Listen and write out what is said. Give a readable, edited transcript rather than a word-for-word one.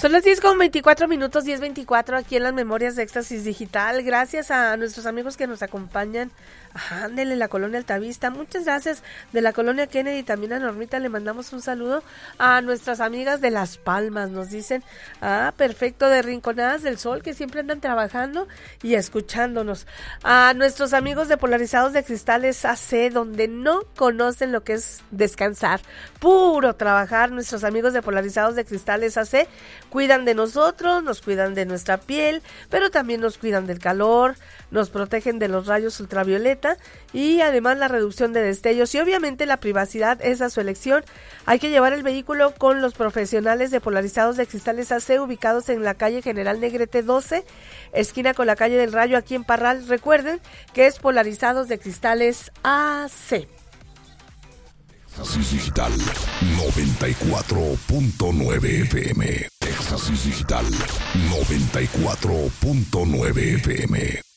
Son las 10:24, 10:24 aquí en las Memorias de Éxtasis Digital. Gracias a nuestros amigos que nos acompañan. Ajá, ándele, la Colonia Altavista. Muchas gracias de la Colonia Kennedy. También a Normita le mandamos un saludo. A nuestras amigas de Las Palmas nos dicen, perfecto, de Rinconadas del Sol, que siempre andan trabajando y escuchándonos. A nuestros amigos de Polarizados de Cristales AC, donde no conocen lo que es descansar, puro trabajar. Nuestros amigos de Polarizados de Cristales AC cuidan de nosotros, nos cuidan de nuestra piel, pero también nos cuidan del calor, nos protegen de los rayos ultravioleta y además la reducción de destellos y obviamente la privacidad es a su elección. Hay que llevar el vehículo con los profesionales de Polarizados de Cristales AC, ubicados en la calle General Negrete 12, esquina con la calle del Rayo, aquí en Parral. Recuerden que es Polarizados de Cristales AC. Éxtasis Digital 94.9 FM. Éxtasis Digital 94.9 FM.